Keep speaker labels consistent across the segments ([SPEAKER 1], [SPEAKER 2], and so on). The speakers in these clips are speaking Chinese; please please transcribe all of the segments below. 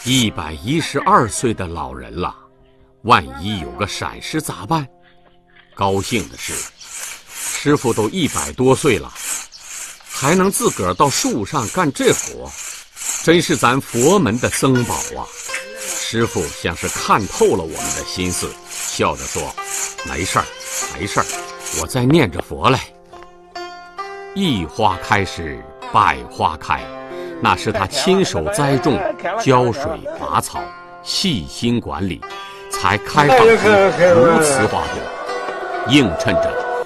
[SPEAKER 1] 112岁的老人了，万一有个闪失咋办？高兴的是，师傅都100多岁了，还能自个儿到树上干这活，真是咱佛门的僧宝啊！师傅像是看透了我们的心思，笑着说：“没事儿，没事儿，我在念着佛嘞。”一花开时百花开，那是他亲手栽种、浇水拔草、细心管理，才开放出如此花朵，映衬着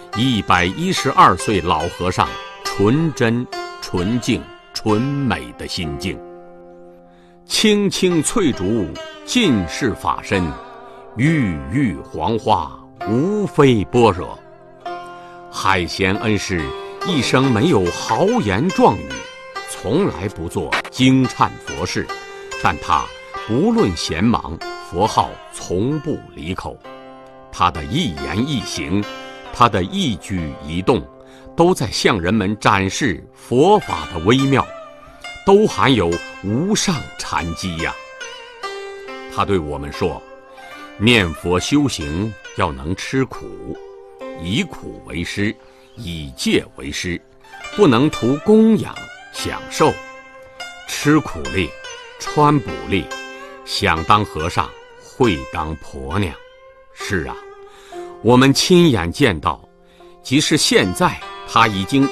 [SPEAKER 1] 112岁老和尚纯真、纯净、纯美的心境。青青翠竹尽是法身，郁郁黄花无非般若。海贤恩师一生没有豪言壮语，从来不做惊颤佛事，但他不论闲忙，佛号从不离口。他的一言一行，他的一举一动，都在向人们展示佛法的微妙，都含有无上禅机呀。他对我们说，念佛修行要能吃苦，以苦为师，以戒为师，不能图供养享受，吃苦力，穿补力，想当和尚会当婆娘。是啊，我们亲眼见到，即使现在他已经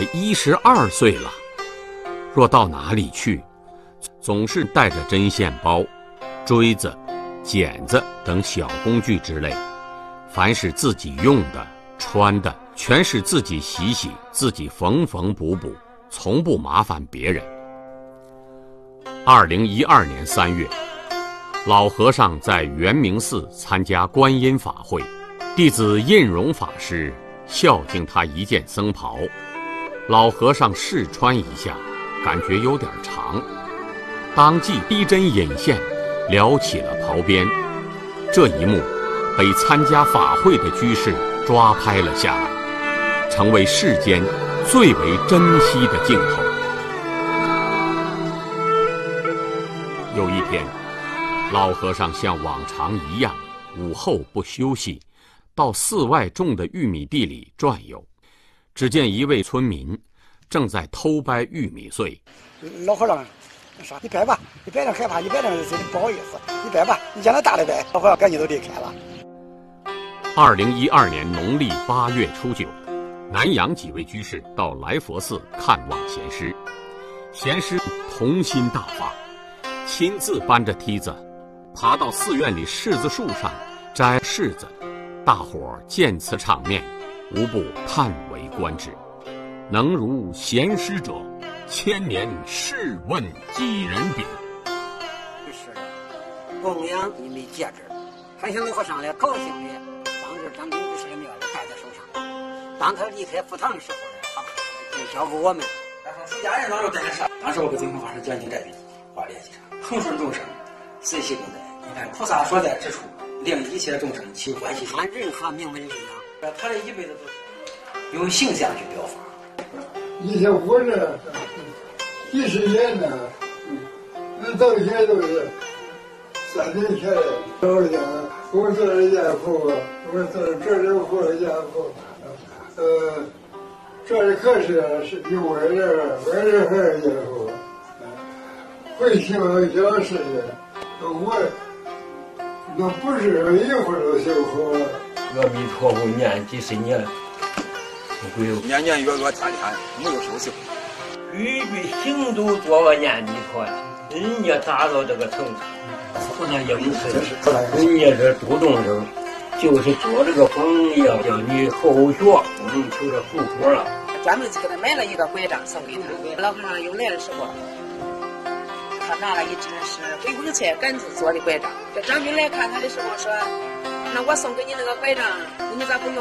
[SPEAKER 1] 112岁了，若到哪里去，总是带着针线包、锥子、剪子等小工具之类，凡是自己用的、穿的，全是自己洗洗，自己缝缝补补，从不麻烦别人。2012年3月，老和尚在圆明寺参加观音法会，弟子印容法师孝敬他一件僧袍，老和尚试穿一下，感觉有点长，当即逼针引线，撩起了袍边。这一幕被参加法会的居士抓拍了下来，成为世间最为珍惜的镜头。有一天，老和尚像往常一样，午后不休息，到寺外种的玉米地里转悠。只见一位村民正在偷掰玉米穗。
[SPEAKER 2] 老和尚说：“你掰吧，你掰点害怕，你掰点不好意思，你掰吧，你将来大的掰。”老和尚赶紧都离开了。
[SPEAKER 1] 2012年农历8月初9，南阳几位居士到来佛寺看望贤师，贤师童心大发，亲自搬着梯子爬到寺院里柿子树上摘柿子，大伙儿见此场面，无不叹为观止。能如贤师者，千年试问几人比？
[SPEAKER 3] 是供养你没戒指，还向老和尚来高兴的，当时张炳居士的庙里戴在手上。当他离开佛堂的时候呢，就交给我们。
[SPEAKER 4] 然后出家人当时在那上，当时我给净空法师讲经摘笔，画联系上，恒顺众生，随喜共在。你看菩萨所在之处，令一切众生起欢喜心。
[SPEAKER 3] 按任何名门力量，
[SPEAKER 4] 他这一辈子都是用形象去表法。
[SPEAKER 5] 以前活着几十年呢，那到现在都是3年前老家，我做了家父，我做了这里活家父，这里可是比我这还是家父，会听讲事的，我那不是一会儿都修好了。
[SPEAKER 6] 阿弥陀佛念几十年。
[SPEAKER 7] 年年月月天天没有休息，
[SPEAKER 6] 句句行都做个念弥陀，人家达到这个程度，不能应试，人家这度众生，就是做这个榜样，叫你后学不能求这福果了。
[SPEAKER 8] 专门给他买了一个拐杖送给他，老和尚又来的时候，他拿了一只是回光菜杆子做的拐杖。这张兵来看他的时候说：“那我送给你那个拐杖，你咋不用？”